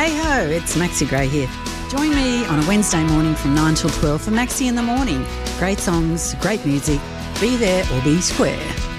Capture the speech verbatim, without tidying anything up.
Hey ho, it's Maxi Gray here. Join me on a Wednesday morning from nine till twelve for Maxi in the Morning. Great songs, great music. Be there or be square.